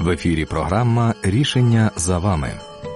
В ефірі програма «Рішення за вами».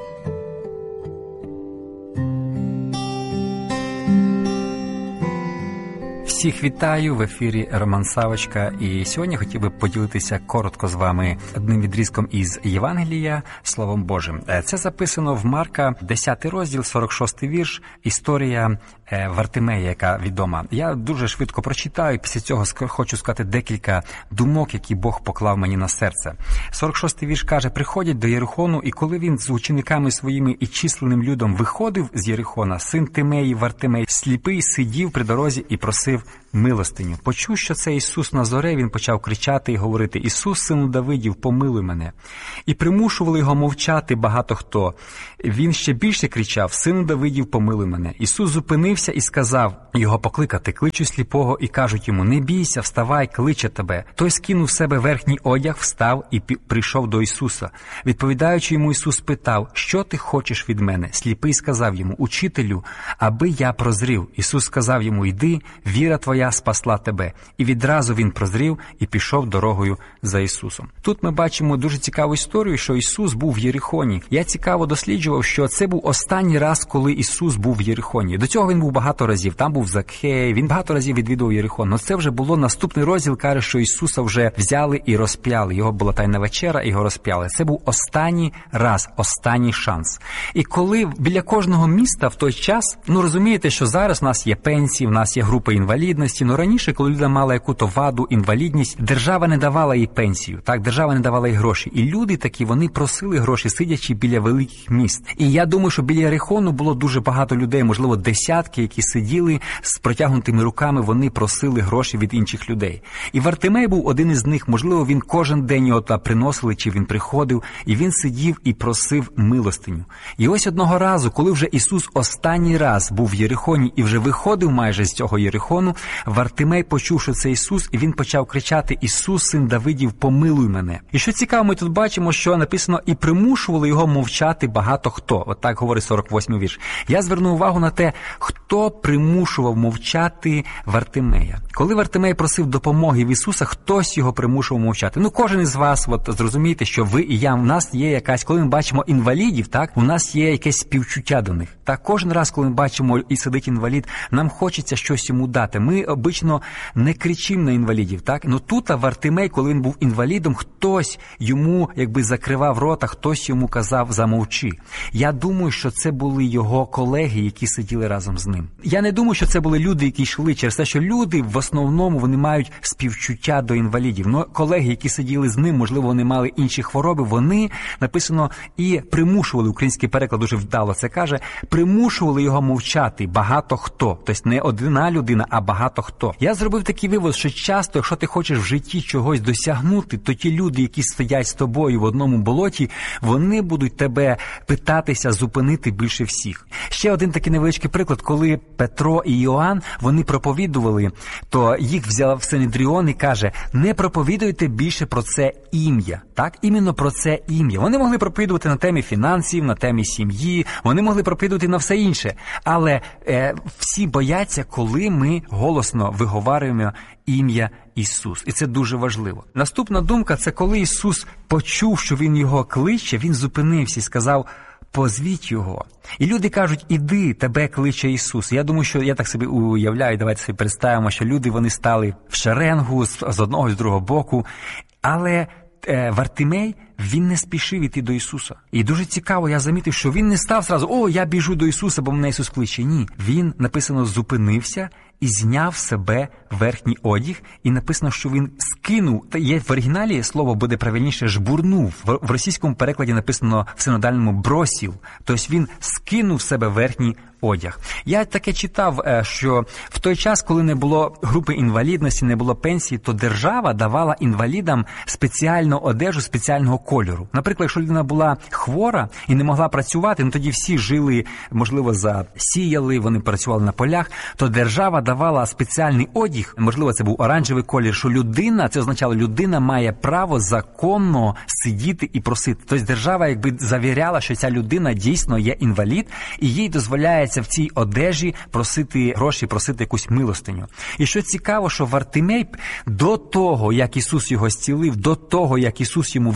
Всіх вітаю, в ефірі Роман Савочка, і сьогодні хотів би поділитися коротко з вами одним відрізком із Євангелія Словом Божим. Це записано в Марка, 10 розділ, 46 вірш, історія Вартимея, яка відома. Я дуже швидко прочитаю, після цього хочу сказати декілька думок, які Бог поклав мені на серце. 46 вірш каже: «Приходять до Єрихону, і коли він з учениками своїми і численним людом виходив з Єрихона, син Тимеї Вартимей, сліпий, сидів при дорозі і просив милостиню. Почув, що це Ісус Назорей, він почав кричати і говорити: Ісус, сину Давидів, помилуй мене. І примушували його мовчати багато хто. Він ще більше кричав: Сину Давидів, помилуй мене. Ісус зупинився і сказав його покликати. Кличу сліпого і кажуть йому: не бійся, вставай, кличе тебе. Той скинув з себе верхній одяг, встав і прийшов до Ісуса. Відповідаючи йому, Ісус питав: що ти хочеш від мене? Сліпий сказав йому: учителю, аби я прозрів. Ісус сказав йому: йди, віра твоя спасла тебе. І відразу він прозрів і пішов дорогою за Ісусом. Тут ми бачимо дуже цікаву історію, що Ісус був в Єрихоні. Я цікаво досліджував, що це був останній раз, коли Ісус був в Єрихоні. До цього він був багато разів. Там був Закхей, він багато разів відвідував Єрихон. Но це вже було наступний розділ, каже, що Ісуса вже взяли і розп'яли. Його була тайна вечера, і його розп'яли. Це був останній раз, останній шанс. І коли біля кожного міста в той час, розумієте, що зараз у нас є пенсії, в нас є групи інвалідності, раніше, коли людина мала яку-то ваду, інвалідність, держава не давала їй пенсію, так, держава не давала їй гроші. І люди такі, вони просили гроші, сидячи біля великих міст. І я думаю, що біля Єрихону було дуже багато людей, можливо, десятки, які сиділи з протягнутими руками, вони просили гроші від інших людей. І Вартимей був один із них, можливо, він кожен день його приносили, чи він приходив, і він сидів і просив милостиню. І ось одного разу, коли вже Ісус останній раз був в Єрихоні і вже виходив майже з цього Єрихону, Вартимей почув, що це Ісус, і він почав кричати: Ісус, син Давидів, помилуй мене. І що цікаво, ми тут бачимо, що написано: і примушували його мовчати багато хто. От так говорить 48-й вірш. Я звернув увагу на те, хто примушував мовчати Вартимея. Коли Вартимей просив допомоги в Ісуса, хтось його примушував мовчати. Кожен із вас, зрозумієте, що ви і я, в нас є якась, коли ми бачимо інвалідів, так, у нас є якесь співчуття до них. Так, кожен раз, коли ми бачимо і сидить інвалід, нам хочеться щось йому дати. Ми обично не кричимо на інвалідів, так? Тут Вартимей, коли він був інвалідом, хтось йому закривав рота, хтось йому казав: замовчи. Я думаю, що це були його колеги, які сиділи разом з ним. Я не думаю, що це були люди, які йшли через те, що люди в основному вони мають співчуття до інвалідів. Колеги, які сиділи з ним, можливо, вони мали інші хвороби, вони, написано, і примушували, український переклад дуже вдало це каже, примушували його мовчати багато хто. Тобто не одна людина, а багато хто. Я зробив такий вивод, що часто, якщо ти хочеш в житті чогось досягнути, то ті люди, які стоять з тобою в одному болоті, вони будуть тебе питатися зупинити більше всіх. Ще один такий невеличкий приклад, коли Петро і Іоанн, вони проповідували, то їх взяв Синедріон і каже: не проповідуйте більше про це ім'я. Так, іменно про це ім'я. Вони могли проповідувати на темі фінансів, на темі сім'ї, вони могли проповідувати на все інше. Але всі бояться, коли ми голосно виговарюємо ім'я Ісус. І це дуже важливо. Наступна думка – це коли Ісус почув, що Він його кличе, Він зупинився і сказав: позвіть його. І люди кажуть: іди, тебе кличе Ісус. Я думаю, що я так собі уявляю, давайте собі представимо, що люди, вони стали в шеренгу з одного і з другого боку. Але Вартимей, він не спішив іти до Ісуса. І дуже цікаво, я замітив, що він не став зразу: о, я біжу до Ісуса, бо мене Ісус кличе. Ні. Він, написано, зупинився і зняв з себе верхній одяг, і написано, що він скинув, є в оригіналі слово буде правильніше жбурнув, в російському перекладі написано в синодальному бросив, тобто він скинув з себе верхній одяг. Я таке читав, що в той час, коли не було групи інвалідності, не було пенсії, то держава давала інвалідам спеціальну одежу спеціального кольору. Наприклад, якщо людина була хвора і не могла працювати, тоді всі жили, можливо, засіяли, вони працювали на полях, то держава давала спеціальний одяг, можливо, це був оранжевий колір, що людина, це означало, людина має право законно сидіти і просити. Тобто держава завіряла, що ця людина дійсно є інвалід, і їй дозволяється в цій одежі просити гроші, просити якусь милостиню. І що цікаво, що Вартимей до того, як Ісус його зцілив, до того, як Ісус йому відповів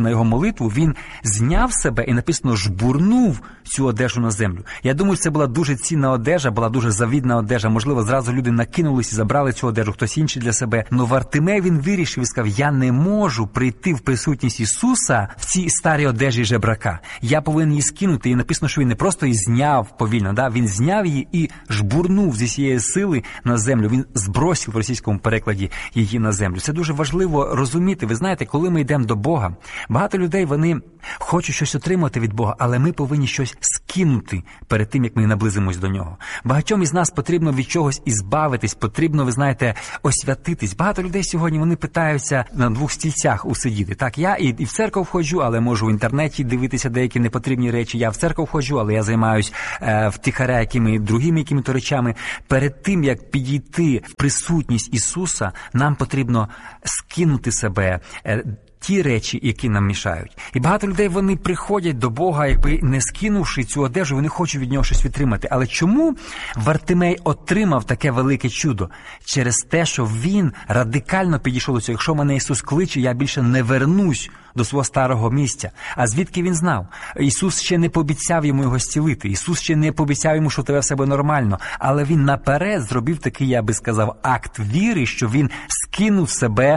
на його молитву, він зняв себе і, написано, жбурнув цю одежу на землю. Я думаю, це була дуже цінна одежа, була дуже завідна одежа. Можливо, зразу люди накинулись і забрали цю одежу, хтось інший для себе. Но Вартимей, він вирішив і сказав, я не можу прийти в присутність Ісуса в цій старій одежі жебрака. Я повинен її скинути. І написано, що він не просто її зняв повільно, він зняв її і жбурнув зі всієї сили на землю. Він збросив в російському перекладі її на землю. Це дуже важливо розуміти. Ви знаєте, коли ми йдемо до Бога, багато людей, вони хочуть щось отримати від Бога, але ми повинні щось скинути перед тим, як ми наблизимось до Нього. Багатьом із нас потрібно від чогось ізбавитись, потрібно, ви знаєте, освятитись. Багато людей сьогодні, вони питаються на двох стільцях усидіти. Так, я і в церкву входжу, але можу в інтернеті дивитися деякі непотрібні речі. Я в церкву входжу, але я займаюсь втихаря другими якими-то речами. Перед тим, як підійти в присутність Ісуса, нам потрібно скинути себе ті речі, які нам мішають. І багато людей, вони приходять до Бога, якби не скинувши цю одежу, вони хочуть від Нього щось відтримати. Але чому Вартимей отримав таке велике чудо? Через те, що він радикально підійшов до цього. Якщо мене Ісус кличе, я більше не вернусь до свого старого місця. А звідки він знав? Ісус ще не пообіцяв йому його зцілити. Ісус ще не пообіцяв йому, що у тебе в себе нормально. Але він наперед зробив такий, я би сказав, акт віри, що він скинув себе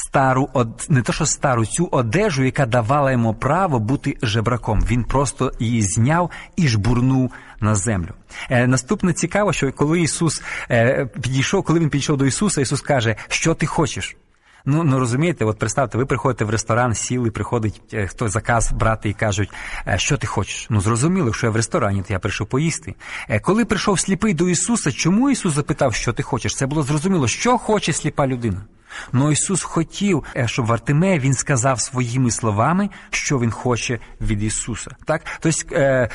цю одежу, яка давала йому право бути жебраком. Він просто її зняв і жбурнув на землю. Наступне цікаво, що коли він підійшов до Ісуса, Ісус каже, що ти хочеш? Ну, розумієте, от представте, ви приходите в ресторан, сіли, приходить хтось заказ брати і кажуть, що ти хочеш? Ну, зрозуміло, що я в ресторані, то я прийшов поїсти. Коли прийшов сліпий до Ісуса, чому Ісус запитав, що ти хочеш? Це було зрозуміло, що хоче сліпа людина. Но Ісус хотів, щоб Вартимей, він сказав своїми словами, що він хоче від Ісуса. Так? Тобто,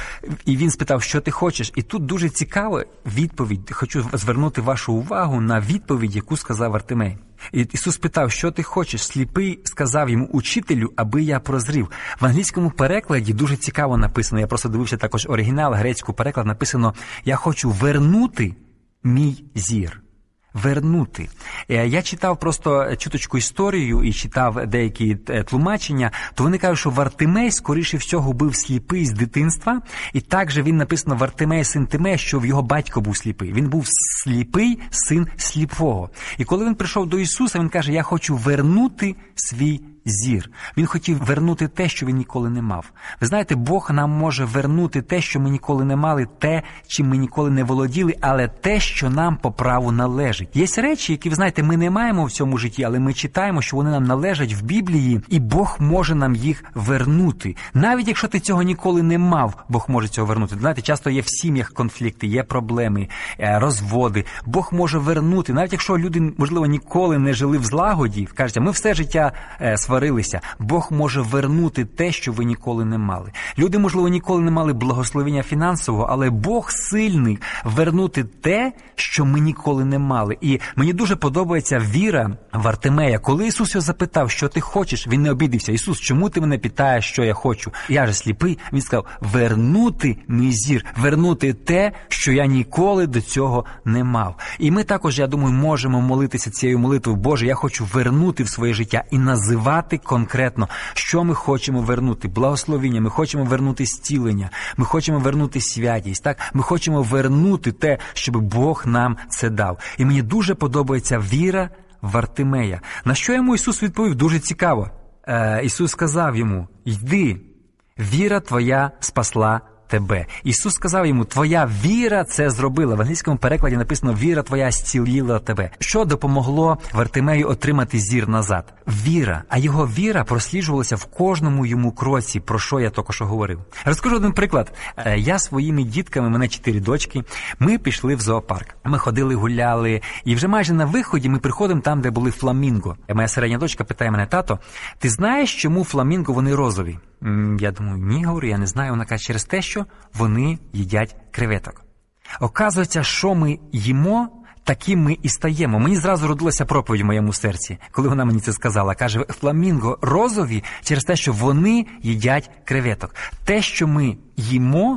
і він спитав, що ти хочеш. І тут дуже цікава відповідь. Хочу звернути вашу увагу на відповідь, яку сказав Вартимей. І Ісус питав, що ти хочеш? Сліпий сказав йому, учителю, аби я прозрів. В англійському перекладі дуже цікаво написано, я просто дивився також оригінал, грецький переклад, написано, я хочу вернути мій зір. Вернути. Я читав просто чуточку історію і читав деякі тлумачення, то вони кажуть, що Вартимей, скоріше всього, був сліпий з дитинства, і також він написано Вартимей, син Тимея, що в його батько був сліпий. Він був сліпий, син сліпого. І коли він прийшов до Ісуса, він каже, я хочу вернути свій зір. Він хотів вернути те, що він ніколи не мав. Ви знаєте, Бог нам може вернути те, що ми ніколи не мали, те, чим ми ніколи не володіли, але те, що нам по праву належить. Є речі, які, ви знаєте, ми не маємо в цьому житті, але ми читаємо, що вони нам належать в Біблії, і Бог може нам їх вернути. Навіть якщо ти цього ніколи не мав, Бог може цього вернути. Знаєте, часто є в сім'ях конфлікти, є проблеми, розводи. Бог може вернути. Навіть якщо люди, можливо, ніколи не жили в злагоді, кажуть, ми все життя сварилися, Бог може вернути те, що ви ніколи не мали. Люди, можливо, ніколи не мали благословення фінансового, але Бог сильний вернути те, що ми ніколи не мали. І мені дуже подобається віра Вартимея. Коли Ісус його запитав, що ти хочеш, він не обідився. Ісус, чому ти мене питаєш, що я хочу? Я же сліпий. Він сказав, вернути мій зір, вернути те, що я ніколи до цього не мав. І ми також, я думаю, можемо молитися цією молитвою. Боже, я хочу вернути в своє життя і називати конкретно, що ми хочемо вернути. Благословіння, ми хочемо вернути зцілення, ми хочемо вернути святість. Так? Ми хочемо вернути те, щоб Бог нам це дав. І мені дуже подобається віра Вартимея. На що йому Ісус відповів? Дуже цікаво. Ісус сказав йому, йди, віра твоя спасла тебе. Ісус сказав йому, твоя віра це зробила. В англійському перекладі написано, віра твоя зцілила тебе. Що допомогло Вартимею отримати зір назад? Віра. А його віра просліджувалася в кожному йому кроці, про що я тільки що говорив. Розкажу один приклад. Я своїми дітками, мене 4 дочки, ми пішли в зоопарк. Ми ходили, гуляли, і вже майже на виході ми приходимо там, де були фламінго. Моя середня дочка питає мене, тато, ти знаєш, чому фламінго вони розові? Я думаю, ні, говорю, я не знаю. Вона каже, через те, що вони їдять креветок. Оказується, що ми їмо, таким ми і стаємо. Мені зразу родилася проповідь в моєму серці, коли вона мені це сказала. Каже, фламінго розові через те, що вони їдять креветок. Те, що ми їмо,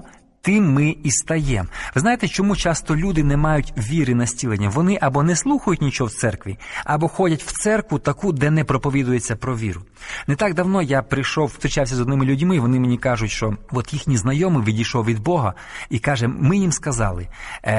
тим ми і стаємо. Ви знаєте, чому часто люди не мають віри на зцілення? Вони або не слухають нічого в церкві, або ходять в церкву таку, де не проповідується про віру. Не так давно я зустрічався з одними людьми, і вони мені кажуть, що от їхній знайомий відійшов від Бога, і каже, ми їм сказали,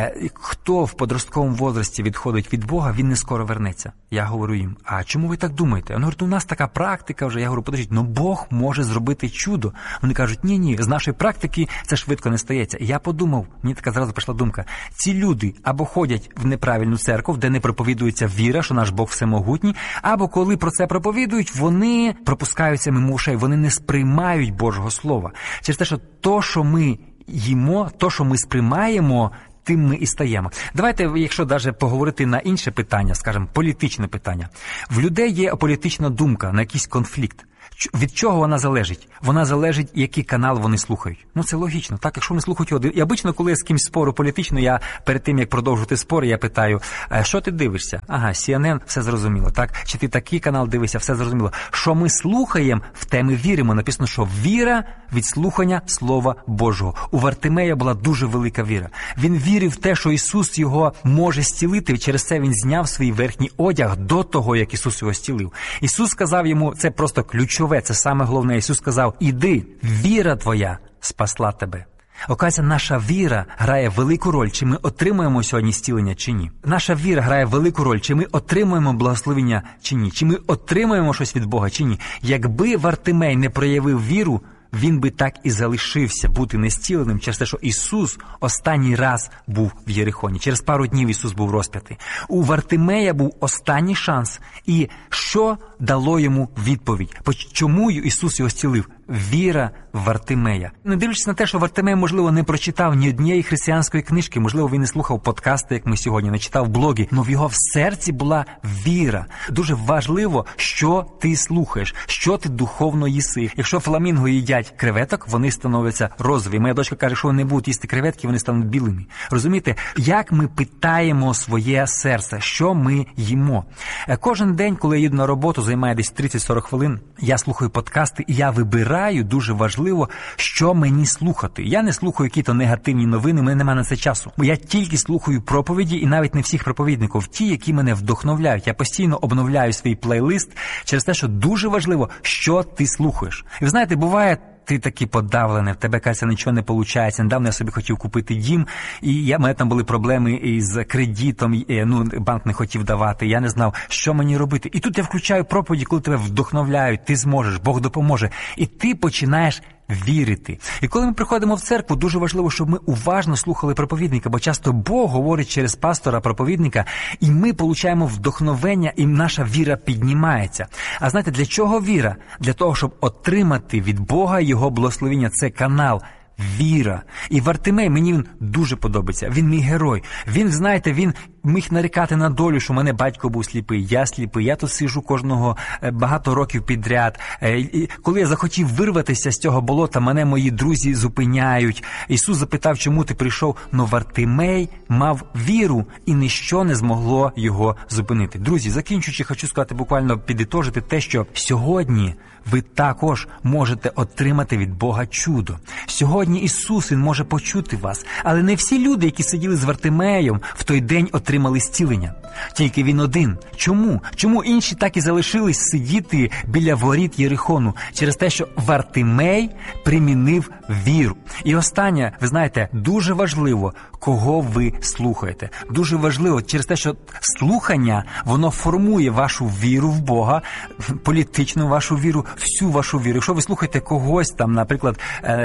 хто в подростковому возрасті відходить від Бога, він не скоро вернеться. Я говорю їм, а чому ви так думаєте? Вони говорять, у нас така практика вже. Я говорю, подождіть, Бог може зробити чудо. Вони кажуть, ні, з нашої практики це швидко не стається. І я подумав, мені така зразу прийшла думка, ці люди або ходять в неправильну церкву, де не проповідується віра, що наш Бог всемогутній, або коли про це проповідують, вони пропускаються мимо ушей, вони не сприймають Божого Слова. Через те, що то, що ми їмо, то, що ми сприймаємо, тим ми і стаємо. Давайте, якщо навіть поговорити на інше питання, скажімо, політичне питання. В людей є політична думка на якийсь конфлікт. Від чого вона залежить? Вона залежить, який канал вони слухають. Це логічно. Так, якщо вони слухають один. І обично, коли я з кимось спору політично, я перед тим, як продовжувати спор, я питаю, що ти дивишся? Ага, CNN, все зрозуміло, так? Чи ти такий канал дивишся, все зрозуміло. Що ми слухаємо, в те ми віримо. Написано, що віра від слухання Слова Божого. У Вартимея була дуже велика віра. Він вірив в те, що Ісус його може зцілити, через це він зняв свій верхній одяг до того, як Ісус його зцілив. Ісус сказав йому, це просто ключове, це саме головне. Ісус сказав, іди, віра твоя спасла тебе. Оказується, наша віра грає велику роль, чи ми отримуємо сьогодні зцілення, чи ні. Наша віра грає велику роль, чи ми отримуємо благословення, чи ні. Чи ми отримуємо щось від Бога, чи ні. Якби Вартимей не проявив віру, він би так і залишився бути незціленим через те, що Ісус останній раз був в Єрихоні. Через пару днів Ісус був розп'ятий. У Вартимея був останній шанс. І що дало йому відповідь? Чому Ісус його зцілив? Віра Вартимея. Не дивлячись на те, що Вартимей, можливо, не прочитав ні однієї християнської книжки, можливо, він не слухав подкасти, як ми сьогодні, не читав блоги, але в його серці була віра. Дуже важливо, що ти слухаєш, що ти духовно їси. Якщо фламінго їдять креветок, вони становляться розові. Моя дочка каже, що вони не будуть їсти креветки, вони стануть білими. Розумієте, як ми питаємо своє серце, що ми їмо? Кожен день, коли я їду на роботу, займає десь 30-40 хвилин, я слухаю подкасти, і я вибираю, дуже важливо, що мені слухати. Я не слухаю якісь негативні новини, мене немає на це часу. Я тільки слухаю проповіді, і навіть не всіх проповідників, ті, які мене вдохновляють. Я постійно обновляю свій плейлист через те, що дуже важливо, що ти слухаєш. І ви знаєте, буває, ти такий подавлений, в тебе, кажеться, нічого не виходить. Недавно я собі хотів купити дім, і в мене там були проблеми із кредитом, банк не хотів давати, я не знав, що мені робити. І тут я включаю проповіді, коли тебе вдохновляють, ти зможеш, Бог допоможе. І ти починаєш вірити. І коли ми приходимо в церкву, дуже важливо, щоб ми уважно слухали проповідника, бо часто Бог говорить через пастора-проповідника, і ми получаємо вдохновення, і наша віра піднімається. А знаєте, для чого віра? Для того, щоб отримати від Бога його благословення. Це канал віра. І Вартимей, мені він дуже подобається. Він мій герой. Він, знаєте, він міг нарікати на долю, що в мене батько був сліпий, я тут сиджу кожного багато років підряд. І коли я захотів вирватися з цього болота, мене мої друзі зупиняють. Ісус запитав, чому ти прийшов? Но Вартимей мав віру, і ніщо не змогло його зупинити. Друзі, закінчуючи, хочу сказати, буквально підітожити те, що сьогодні ви також можете отримати від Бога чудо. Сьогодні Ісус, Він може почути вас. Але не всі люди, які сиділи з Вартимеєм, в той день отримали зцілення. Тільки він один. Чому? Чому інші так і залишились сидіти біля воріт Єрихону? Через те, що Вартимей примінив віру. І останнє, ви знаєте, дуже важливо, кого ви слухаєте. Дуже важливо через те, що слухання, воно формує вашу віру в Бога, політичну вашу віру, всю вашу віру. Якщо ви слухаєте когось там, наприклад,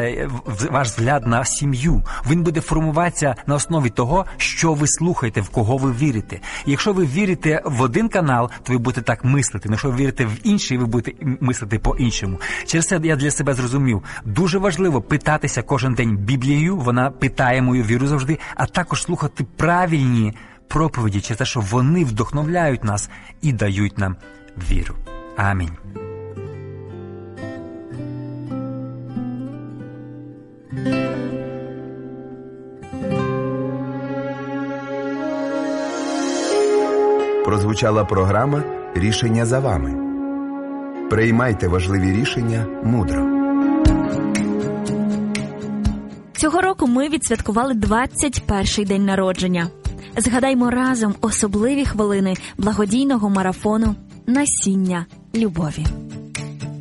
ваш взгляд на сім'ю, він буде формуватися на основі того, що ви слухаєте, в кого ви вірите. І якщо ви вірите в один канал, то ви будете так мислити. Якщо ви вірите в інший, ви будете мислити по-іншому. Через це я для себе зрозумів. Дуже важливо питатися кожен день Біблією, вона питає мою віру завжди, а також слухати правильні проповіді, через те, що вони вдохновляють нас і дають нам віру. Амінь. Прозвучала програма «Рішення за вами». Приймайте важливі рішення мудро. Цього року ми відсвяткували 21-й день народження. Згадаймо разом особливі хвилини благодійного марафону «Насіння любові».